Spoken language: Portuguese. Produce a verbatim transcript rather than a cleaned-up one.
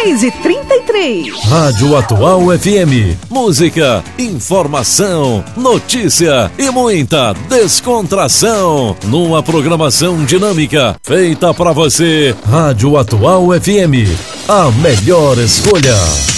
seis e trinta e três. Rádio Atual F M. Música, informação, notícia e muita descontração. Numa programação dinâmica feita para você. Rádio Atual F M. A melhor escolha.